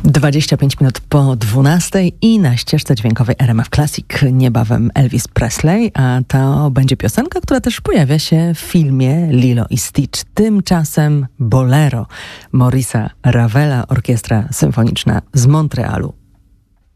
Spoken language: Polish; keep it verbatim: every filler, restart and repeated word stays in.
dwadzieścia pięć minut po dwunastej i na ścieżce dźwiękowej R M F Classic niebawem Elvis Presley, a to będzie piosenka, która też pojawia się w filmie Lilo i Stitch. Tymczasem Bolero Maurice'a Ravela, Orkiestra Symfoniczna z Montrealu